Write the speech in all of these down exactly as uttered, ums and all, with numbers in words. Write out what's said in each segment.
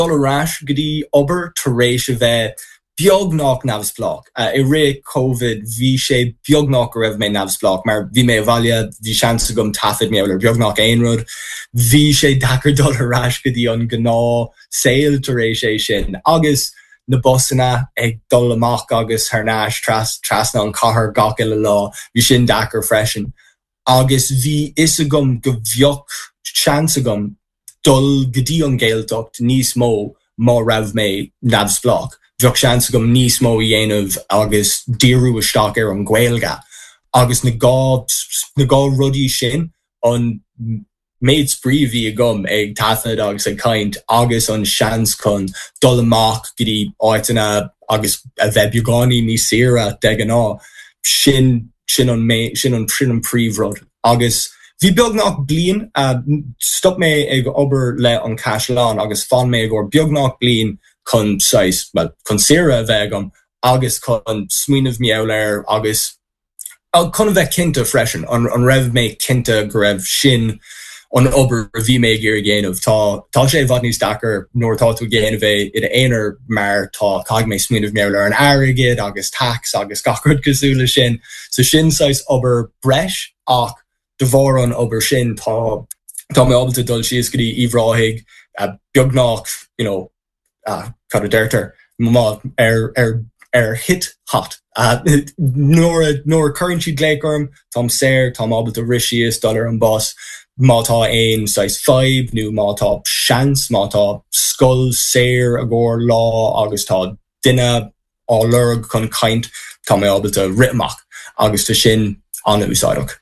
arás go dtí obair tar éis a bheith beagnach navsblach. Uh, I ré COVID, bhí sé beagnach go raibh mé navsblach, mar bhí mé bhaile, bhí seansa gom tafid mé oilir beagnach aonrod. Bhí sé dachar dul arás go dtí an gná saoil tar éis é sin. Agus na bosanna ag dul amach agus tharnáis tras, trasna an cahar gach ile lá, bhí sin dachar freisin. Agus bhí is a gom go bheoch seansa gom dul go dtí an Gaeltacht níos mó má raibh mé navsblach. Bheoch seansa gom níos mó i dhéanamh agus díriú isteach ar an Gaelga. Agus na gá na gá rudí sin an méid sprí bhí a gom ag taithnead agus ag caint agus an seans chun dul amach go dtí áiteanna agus a bheith beagánaí níos saoire de an á sin sin an mé sin an sin an príomhrod. Agus bhí beagnach bliain uh, stop mé ag obair le an Caisleán agus fan mé ag or beagnach bliain chun sais, well, chun saoire a bheith agam agus chun smuoinemh meabhlair agus chun a bheith cinnte freisin an, an raibh mé cinnte go raibh sin an obair a bhí mé gur géanamh. Tá tá sé bhd níos dachar nóir tá tú géanamh é i éonar mar tá cag mé smuoinemh meabhlair an airgid agus tax agus gacrad cosúla sin. So sin sais obair breis ach de bhór an obair sin tá tá mé ábalta dul sios go dtí íomhráthig uh, beagnach, you know, uh, cad a deirtar má ar ar ar hit hot. Uh, nóir nóir current siad léigorm, tám séir, tám ábalta risíos dul ar an bus. Mátá ein sais five, nu mátá seans, mátá scoil séir a gcóir lá agus tá duine á lurg chun caint tá mé ábalta ritmach agus tá sin an úsáideach.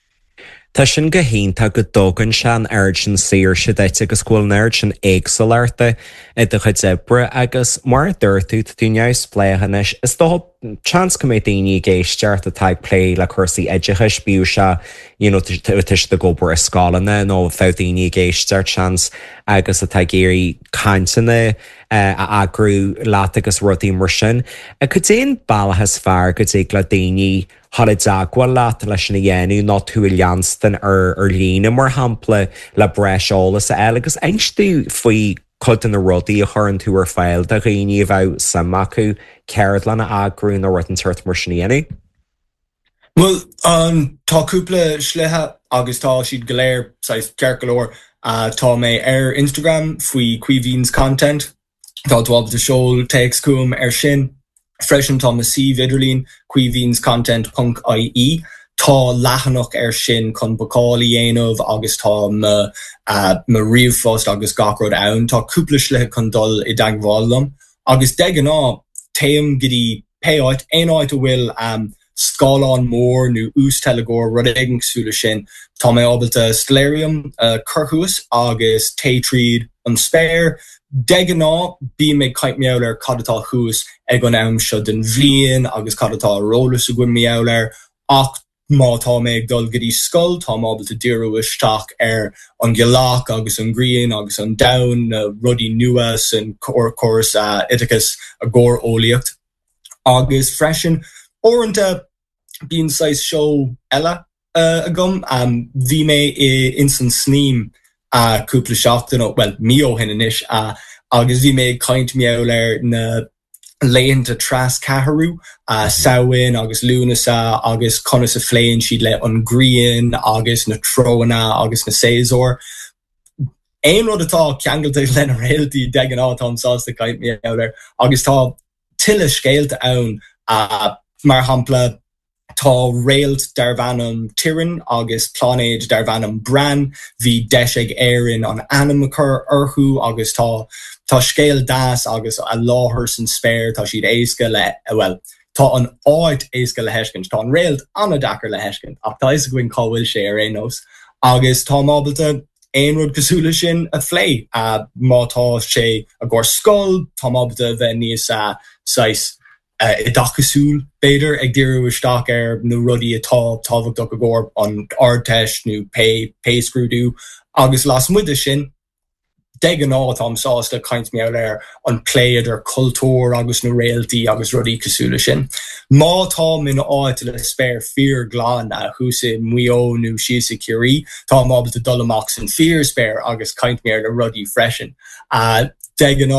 Tá sin go hénta go dógann se an aird sin saoir si déite agus scoil neird sin éagsalirta i do chud zebre agus mar dúirtú túneas pléhanis is dó chans go mé daoine géisteart a taag plé le chusaí éideachas bíú se tuis de gobar a scálanna nó fá daoine géisteart chans agus a taag géirí caiinteanna a agrú leat agus rudí mar sin. A go déon bailachas fearr go dtí le daoine Hala dagwal leat leis na dhéanú ná tú lianstan ar ar lína mar hampla le breisiolalas a eile agus einstú faoi chud in na rudaí a churann tú ar fáil de réine bheith sama acu ceird lena agrú na rutan tuirt mar sin dhéanú? Well, um, tá cúpla slithe agus tá siad go léir ceircolóir uh, tá mé ar Instagram faoi cuihíns content, tá dwab de seol text cúm ar sin. Freisin tá ma si vidirlín cuihíns content dot I E tá leathanach ar sin chun bacálaí dhéanamh agus tá ma, uh, ma riomhphost agus gacród ann tá cúpla slithe chun dul i dagháilm agus de an á taim go dtí péáit aon áit a bhfuil um, scáilán mór nó ús telegóir rud éigeagsúla sin tá mé ábalta sclérium uh, curthúas agus téitríd an spéir. De an á bí mé caiint meabhlair cadatá thuas ag an am seo den bhliain agus cadatá rólas a gcuim meabhlair ach mátá mé ag dul go dtí scoil tá ábalta díriú isteach ar an ghealach agus an grian agus an dain uh, rudí nua san choras uh, iticus a gcóir ólaíocht agus freisin orintanta bíon sais seo eile uh, a gom um, bhí mé i insan sníam a cúpla seachtain ó well mío hinanis a agus bhí mé caint meabhlair na léanta tras catharú a saoin agus lúnasa agus conas a phléin siad le an grian agus na tróna agus na séasór. Aon rud atá ceangalta lena réaltaí de an á tá sásta caint meabhlair agus tá tuile scéalta ann a mar hampla tá réalt dar bhanam tiran agus plánéid dar bhanam bran hí deis ag éireann an anam chur orthú agus tá tá scéal das agus a láthair san spéir tá siad éasca le well tá an áit éasca le heiscint tá an réalt anna dachar le heiscint ach tá is a gcuin cábhfuil sé ar éos agus tá mábalta aon rud cosúla sin a phlé a mátá sé a gcóir scoil tá mábalta bheith níos a sais Uh, i dachasúl beidir ag díriú isteach ar nó rudí atá tábhachtach a gcóir an ardteist nó pay pay scrúdú agus las muide sin de an á tám sásta caint meabhlair an pléad ar cultúr agus nó réaltaí agus rudí cosúla sin. Má tá min áit le spéir fear glán a thusa muo nó sios a curí tá mábalta dul amach san fear spéir agus caint meabhlair le rudí freisin. Uh, de an á